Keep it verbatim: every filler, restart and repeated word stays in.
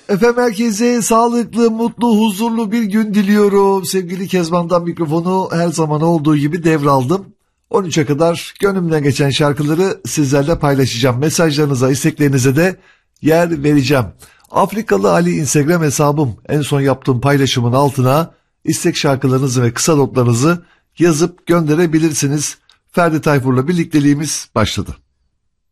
Efendim herkese sağlıklı, mutlu, huzurlu bir gün diliyorum. Sevgili Kezban'dan mikrofonu her zaman olduğu gibi devraldım. on üçe kadar gönlümden geçen şarkıları sizlerle paylaşacağım. Mesajlarınıza, isteklerinize de yer vereceğim. Afrikalı Ali Instagram hesabım. En son yaptığım paylaşımın altına istek şarkılarınızı ve kısa notlarınızı yazıp gönderebilirsiniz. Ferdi Tayfur'la birlikteliğimiz başladı.